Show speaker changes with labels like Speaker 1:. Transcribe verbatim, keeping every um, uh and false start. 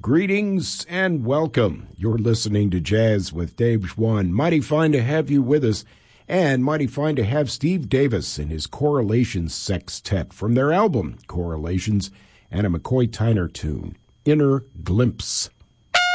Speaker 1: Greetings and welcome. You're listening to Jazz with Dave Schwann. Mighty fine to have you with us, and mighty fine to have Steve Davis and his Correlations Sextet from their album, Correlations, and a McCoy Tyner tune, Inner Glimpse.